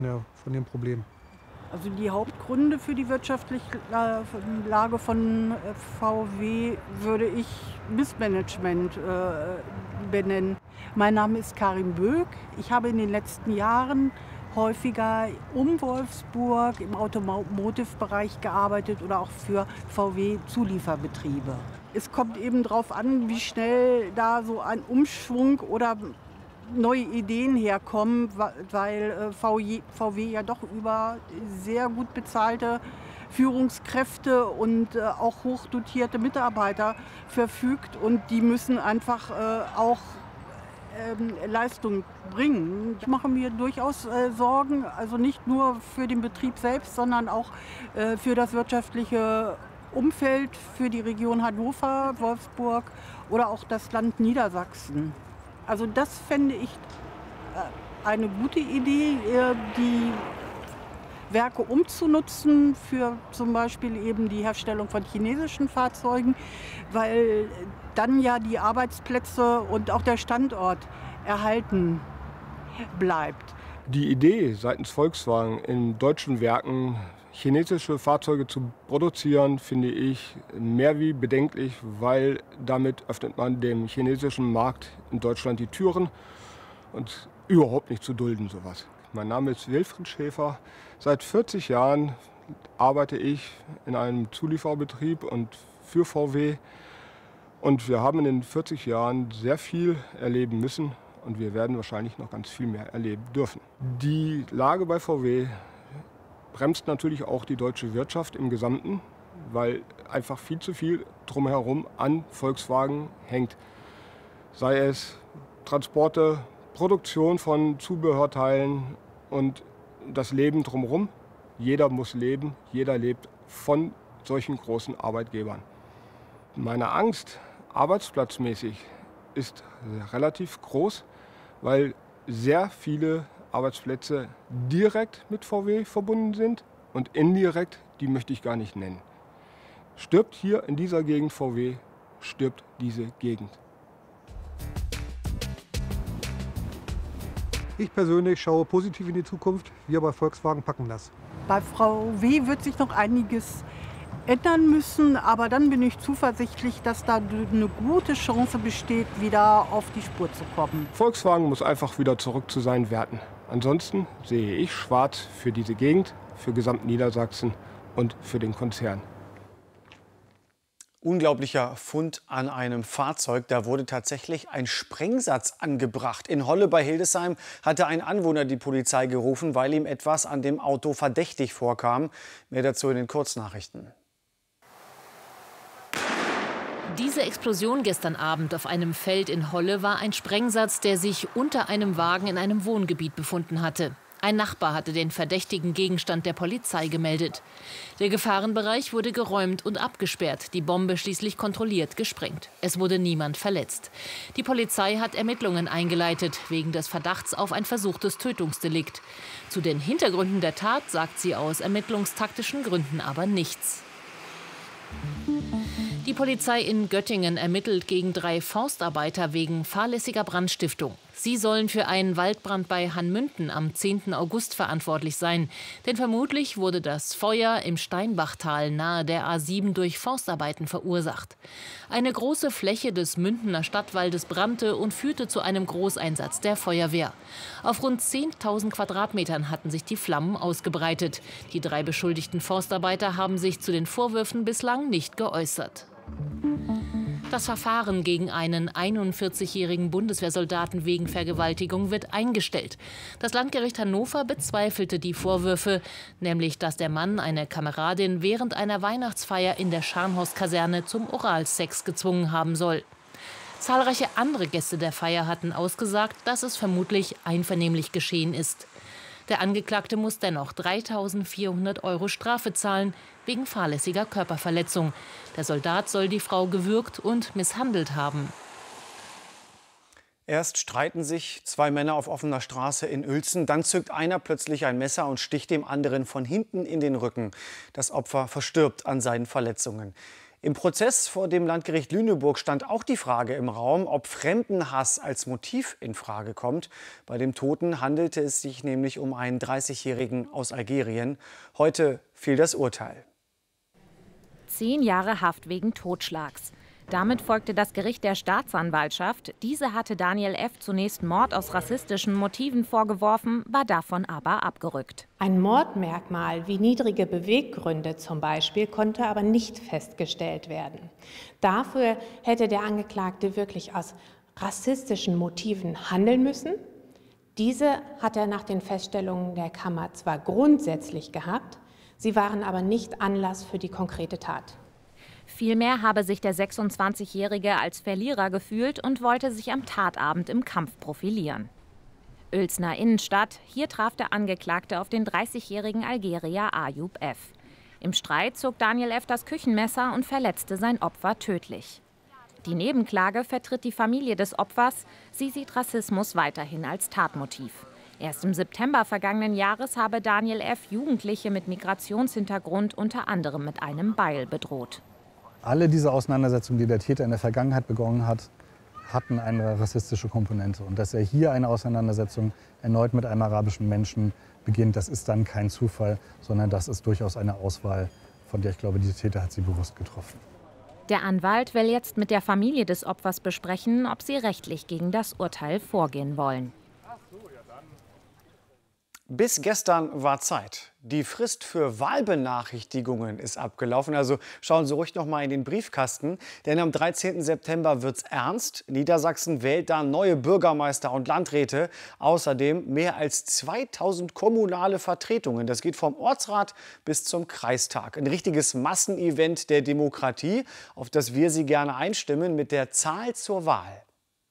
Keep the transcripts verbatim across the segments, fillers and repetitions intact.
ja, von dem Problem. Also die Hauptgründe für die wirtschaftliche La- Lage von äh, V W würde ich Missmanagement äh, benennen. Mein Name ist Karin Böck. Ich habe in den letzten Jahren häufiger um Wolfsburg im Automotive-Bereich gearbeitet oder auch für V W-Zulieferbetriebe. Es kommt eben darauf an, wie schnell da so ein Umschwung oder neue Ideen herkommen, weil äh, V W ja doch über sehr gut bezahlte Führungskräfte und äh, auch hochdotierte Mitarbeiter verfügt und die müssen einfach äh, auch ähm, Leistung bringen. Ich mache mir durchaus äh, Sorgen, also nicht nur für den Betrieb selbst, sondern auch äh, für das wirtschaftliche Umfeld, für die Region Hannover, Wolfsburg oder auch das Land Niedersachsen. Also das fände ich äh, eine gute Idee, äh, die Werke umzunutzen für zum Beispiel eben die Herstellung von chinesischen Fahrzeugen, weil dann ja die Arbeitsplätze und auch der Standort erhalten bleibt. Die Idee seitens Volkswagen in deutschen Werken chinesische Fahrzeuge zu produzieren, finde ich mehr wie bedenklich, weil damit öffnet man dem chinesischen Markt in Deutschland die Türen und überhaupt nicht zu dulden sowas. Mein Name ist Wilfried Schäfer. Seit vierzig Jahren arbeite ich in einem Zulieferbetrieb und für V W. Und wir haben in den vierzig Jahren sehr viel erleben müssen und wir werden wahrscheinlich noch ganz viel mehr erleben dürfen. Die Lage bei V W bremst natürlich auch die deutsche Wirtschaft im Gesamten, weil einfach viel zu viel drumherum an Volkswagen hängt. Sei es Transporte, Produktion von Zubehörteilen und das Leben drumherum. Jeder muss leben, jeder lebt von solchen großen Arbeitgebern. Meine Angst, arbeitsplatzmäßig, ist relativ groß, weil sehr viele Arbeitsplätze direkt mit V W verbunden sind und indirekt, die möchte ich gar nicht nennen. Stirbt hier in dieser Gegend V W, stirbt diese Gegend. Ich persönlich schaue positiv in die Zukunft. Wir bei Volkswagen packen das. Bei V W wird sich noch einiges ändern müssen, aber dann bin ich zuversichtlich, dass da eine gute Chance besteht, wieder auf die Spur zu kommen. Volkswagen muss einfach wieder zurück zu seinen Werten. Ansonsten sehe ich schwarz für diese Gegend, für gesamt Niedersachsen und für den Konzern. Unglaublicher Fund an einem Fahrzeug. Da wurde tatsächlich ein Sprengsatz angebracht. In Holle bei Hildesheim hatte ein Anwohner die Polizei gerufen, weil ihm etwas an dem Auto verdächtig vorkam. Mehr dazu in den Kurznachrichten. Diese Explosion gestern Abend auf einem Feld in Holle war ein Sprengsatz, der sich unter einem Wagen in einem Wohngebiet befunden hatte. Ein Nachbar hatte den verdächtigen Gegenstand der Polizei gemeldet. Der Gefahrenbereich wurde geräumt und abgesperrt, die Bombe schließlich kontrolliert gesprengt. Es wurde niemand verletzt. Die Polizei hat Ermittlungen eingeleitet, wegen des Verdachts auf ein versuchtes Tötungsdelikt. Zu den Hintergründen der Tat sagt sie aus ermittlungstaktischen Gründen aber nichts. Die Polizei in Göttingen ermittelt gegen drei Forstarbeiter wegen fahrlässiger Brandstiftung. Sie sollen für einen Waldbrand bei Hanmünden am zehnten August verantwortlich sein. Denn vermutlich wurde das Feuer im Steinbachtal nahe der A sieben durch Forstarbeiten verursacht. Eine große Fläche des Mündener Stadtwaldes brannte und führte zu einem Großeinsatz der Feuerwehr. Auf rund zehntausend Quadratmetern hatten sich die Flammen ausgebreitet. Die drei beschuldigten Forstarbeiter haben sich zu den Vorwürfen bislang nicht geäußert. Das Verfahren gegen einen einundvierzigjährigen Bundeswehrsoldaten wegen Vergewaltigung wird eingestellt. Das Landgericht Hannover bezweifelte die Vorwürfe, nämlich dass der Mann eine Kameradin während einer Weihnachtsfeier in der Scharnhorst-Kaserne zum Oralsex gezwungen haben soll. Zahlreiche andere Gäste der Feier hatten ausgesagt, dass es vermutlich einvernehmlich geschehen ist. Der Angeklagte muss dennoch dreitausendvierhundert Euro Strafe zahlen, wegen fahrlässiger Körperverletzung. Der Soldat soll die Frau gewürgt und misshandelt haben. Erst streiten sich zwei Männer auf offener Straße in Uelzen. Dann zückt einer plötzlich ein Messer und sticht dem anderen von hinten in den Rücken. Das Opfer verstirbt an seinen Verletzungen. Im Prozess vor dem Landgericht Lüneburg stand auch die Frage im Raum, ob Fremdenhass als Motiv in Frage kommt. Bei dem Toten handelte es sich nämlich um einen dreißigjährigen aus Algerien. Heute fiel das Urteil. Zehn Jahre Haft wegen Totschlags. Damit folgte das Gericht der Staatsanwaltschaft. Diese hatte Daniel F. zunächst Mord aus rassistischen Motiven vorgeworfen, war davon aber abgerückt. Ein Mordmerkmal wie niedrige Beweggründe zum Beispiel konnte aber nicht festgestellt werden. Dafür hätte der Angeklagte wirklich aus rassistischen Motiven handeln müssen. Diese hat er nach den Feststellungen der Kammer zwar grundsätzlich gehabt, sie waren aber nicht Anlass für die konkrete Tat. Vielmehr habe sich der sechsundzwanzigjährige als Verlierer gefühlt und wollte sich am Tatabend im Kampf profilieren. Uelzner Innenstadt, hier traf der Angeklagte auf den dreißigjährigen Algerier Ayub F. Im Streit zog Daniel F. das Küchenmesser und verletzte sein Opfer tödlich. Die Nebenklage vertritt die Familie des Opfers. Sie sieht Rassismus weiterhin als Tatmotiv. Erst im September vergangenen Jahres habe Daniel F. Jugendliche mit Migrationshintergrund unter anderem mit einem Beil bedroht. Alle diese Auseinandersetzungen, die der Täter in der Vergangenheit begonnen hat, hatten eine rassistische Komponente. Und dass er hier eine Auseinandersetzung erneut mit einem arabischen Menschen beginnt, das ist dann kein Zufall, sondern das ist durchaus eine Auswahl, von der ich glaube, dieser Täter hat sie bewusst getroffen. Der Anwalt will jetzt mit der Familie des Opfers besprechen, ob sie rechtlich gegen das Urteil vorgehen wollen. Bis gestern war Zeit. Die Frist für Wahlbenachrichtigungen ist abgelaufen. Also schauen Sie ruhig noch mal in den Briefkasten. Denn am dreizehnten September wird's ernst. Niedersachsen wählt dann neue Bürgermeister und Landräte. Außerdem mehr als zweitausend kommunale Vertretungen. Das geht vom Ortsrat bis zum Kreistag. Ein richtiges Massenevent der Demokratie, auf das wir Sie gerne einstimmen mit der Zahl zur Wahl.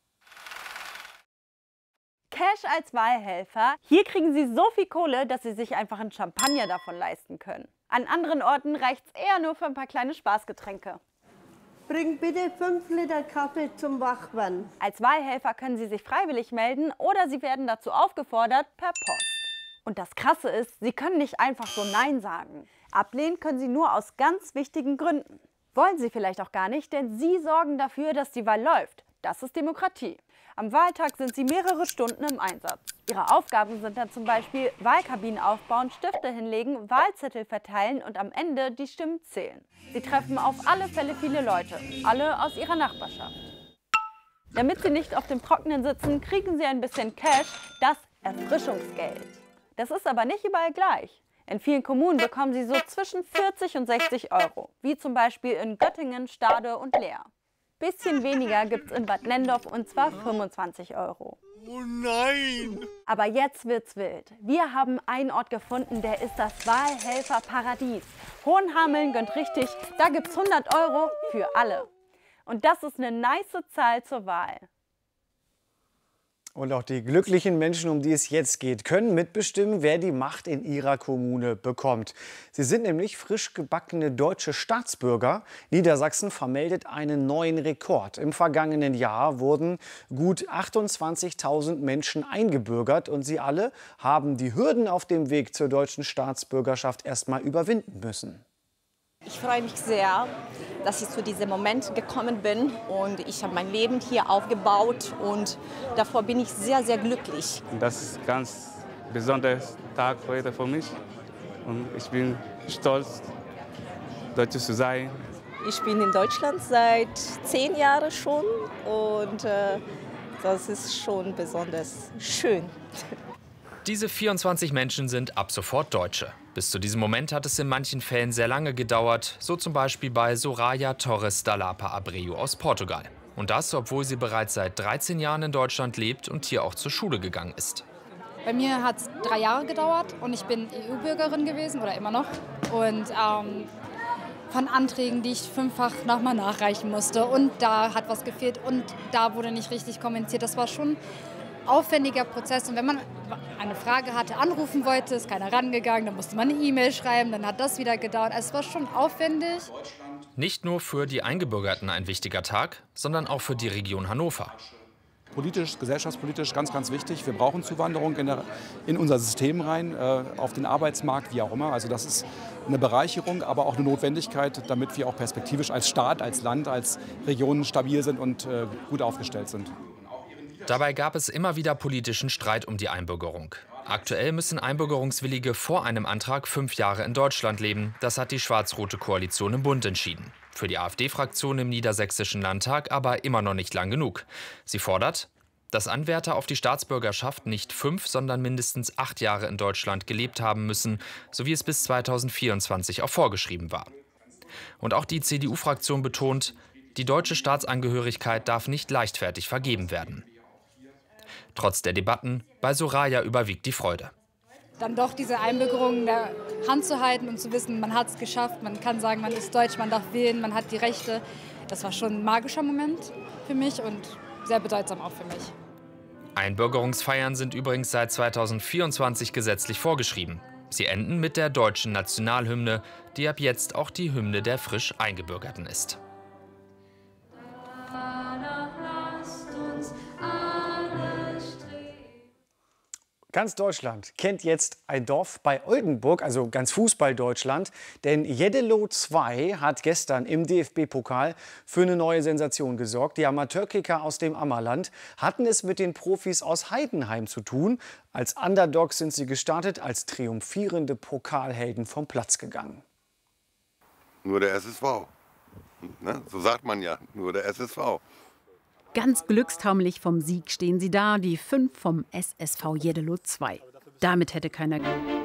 Cash als Wahlhelfer. Hier kriegen Sie so viel Kohle, dass Sie sich einfach einen Champagner davon leisten können. An anderen Orten reicht es eher nur für ein paar kleine Spaßgetränke. Bring bitte fünf Liter Kaffee zum Wachwerden. Als Wahlhelfer können Sie sich freiwillig melden oder Sie werden dazu aufgefordert per Post. Und das Krasse ist, Sie können nicht einfach so Nein sagen. Ablehnen können Sie nur aus ganz wichtigen Gründen. Wollen Sie vielleicht auch gar nicht, denn Sie sorgen dafür, dass die Wahl läuft. Das ist Demokratie. Am Wahltag sind Sie mehrere Stunden im Einsatz. Ihre Aufgaben sind dann zum Beispiel Wahlkabinen aufbauen, Stifte hinlegen, Wahlzettel verteilen und am Ende die Stimmen zählen. Sie treffen auf alle Fälle viele Leute, alle aus Ihrer Nachbarschaft. Damit Sie nicht auf dem Trockenen sitzen, kriegen Sie ein bisschen Cash, das Erfrischungsgeld. Das ist aber nicht überall gleich. In vielen Kommunen bekommen Sie so zwischen vierzig und sechzig Euro, wie zum Beispiel in Göttingen, Stade und Leer. Bisschen weniger gibt's in Bad Nendorf und zwar fünfundzwanzig Euro. Oh nein! Aber jetzt wird's wild. Wir haben einen Ort gefunden, der ist das Wahlhelferparadies. Hohenhameln gönnt richtig, da gibt's hundert Euro für alle. Und das ist eine nice Zahl zur Wahl. Und auch die glücklichen Menschen, um die es jetzt geht, können mitbestimmen, wer die Macht in ihrer Kommune bekommt. Sie sind nämlich frisch gebackene deutsche Staatsbürger. Niedersachsen vermeldet einen neuen Rekord. Im vergangenen Jahr wurden gut achtundzwanzigtausend Menschen eingebürgert. Und sie alle haben die Hürden auf dem Weg zur deutschen Staatsbürgerschaft erst mal überwinden müssen. Ich freue mich sehr, dass ich zu diesem Moment gekommen bin und ich habe mein Leben hier aufgebaut und davor bin ich sehr, sehr glücklich. Das ist ein ganz besonderer Tag heute für mich und ich bin stolz, Deutsche zu sein. Ich bin in Deutschland seit zehn Jahren schon und äh, das ist schon besonders schön. Diese vierundzwanzig Menschen sind ab sofort Deutsche. Bis zu diesem Moment hat es in manchen Fällen sehr lange gedauert, so zum Beispiel bei Soraya Torres da Lapa Abreu aus Portugal. Und das, obwohl sie bereits seit dreizehn Jahren in Deutschland lebt und hier auch zur Schule gegangen ist. Bei mir hat es drei Jahre gedauert und ich bin E U-Bürgerin gewesen oder immer noch. Und ähm, von Anträgen, die ich fünffach nochmal nachreichen musste. Und da hat was gefehlt und da wurde nicht richtig kommentiert. Das war schon aufwendiger Prozess. Und wenn man eine Frage hatte, anrufen wollte, ist keiner rangegangen, dann musste man eine E-Mail schreiben, dann hat das wieder gedauert. Also es war schon aufwendig. Nicht nur für die Eingebürgerten ein wichtiger Tag, sondern auch für die Region Hannover. Politisch, gesellschaftspolitisch ganz, ganz wichtig. Wir brauchen Zuwanderung in, der, in unser System rein, äh, auf den Arbeitsmarkt, wie auch immer. Also das ist eine Bereicherung, aber auch eine Notwendigkeit, damit wir auch perspektivisch als Staat, als Land, als Region stabil sind und äh, gut aufgestellt sind. Dabei gab es immer wieder politischen Streit um die Einbürgerung. Aktuell müssen Einbürgerungswillige vor einem Antrag fünf Jahre in Deutschland leben. Das hat die schwarz-rote Koalition im Bund entschieden. Für die AfD-Fraktion im Niedersächsischen Landtag aber immer noch nicht lang genug. Sie fordert, dass Anwärter auf die Staatsbürgerschaft nicht fünf, sondern mindestens acht Jahre in Deutschland gelebt haben müssen, so wie es bis zweitausendvierundzwanzig auch vorgeschrieben war. Und auch die C D U-Fraktion betont, die deutsche Staatsangehörigkeit darf nicht leichtfertig vergeben werden. Trotz der Debatten, bei Soraya überwiegt die Freude. Dann doch diese Einbürgerung in der Hand zu halten und zu wissen, man hat es geschafft, man kann sagen, man ist deutsch, man darf wählen, man hat die Rechte. Das war schon ein magischer Moment für mich und sehr bedeutsam auch für mich. Einbürgerungsfeiern sind übrigens seit zweitausendvierundzwanzig gesetzlich vorgeschrieben. Sie enden mit der deutschen Nationalhymne, die ab jetzt auch die Hymne der frisch Eingebürgerten ist. Ganz Deutschland kennt jetzt ein Dorf bei Oldenburg, also ganz Fußball-Deutschland. Denn Jeddelo zwei hat gestern im D F B-Pokal für eine neue Sensation gesorgt. Die Amateurkicker aus dem Ammerland hatten es mit den Profis aus Heidenheim zu tun. Als Underdogs sind sie gestartet, als triumphierende Pokalhelden vom Platz gegangen. Nur der S S V. Ne? So sagt man ja, nur der S S V. Ganz glückstaumelig vom Sieg stehen sie da, die fünf vom S S V Jeddelo zwei. Damit hätte keiner